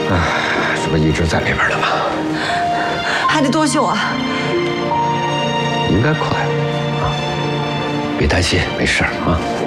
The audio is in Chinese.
这不一直在里边呢吗？ 还得多久啊？ 应该快啊，别担心，没事啊。